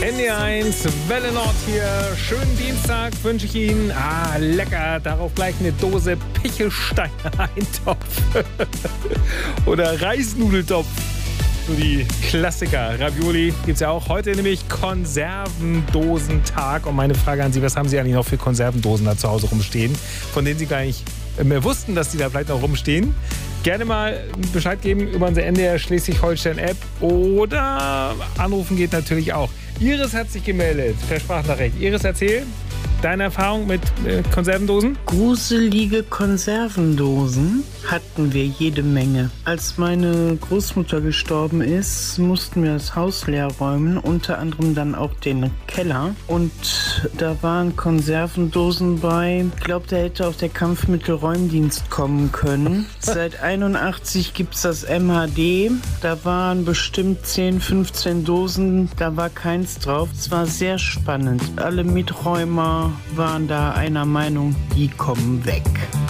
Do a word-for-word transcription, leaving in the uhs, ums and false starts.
N D R eins, Welle Nord hier. Schönen Dienstag wünsche ich Ihnen. Ah, lecker. Darauf gleich eine Dose Pichelsteiner Eintopf. Oder Reisnudeltopf. So die Klassiker. Ravioli gibt es ja auch. Heute nämlich Konservendosentag. Und meine Frage an Sie, was haben Sie eigentlich noch für Konservendosen da zu Hause rumstehen, von denen Sie gar nicht mehr wussten, dass die da vielleicht noch rumstehen? Gerne mal Bescheid geben über unsere N D R Schleswig-Holstein-App oder anrufen geht natürlich auch. Iris hat sich gemeldet per Sprachnachricht. Iris, erzähl deine Erfahrung mit äh, Konservendosen? Gruselige Konservendosen hatten wir jede Menge. Als meine Großmutter gestorben ist, mussten wir das Haus leer räumen, unter anderem dann auch den Keller. Und da waren Konservendosen bei. Ich glaube, da hätte auch der Kampfmittelräumdienst kommen können. Seit einundachtzig gibt es das M H D. Da waren bestimmt zehn, fünfzehn Dosen. Da war keins drauf. Es war sehr spannend. Alle Miträumer waren da einer Meinung, die kommen weg.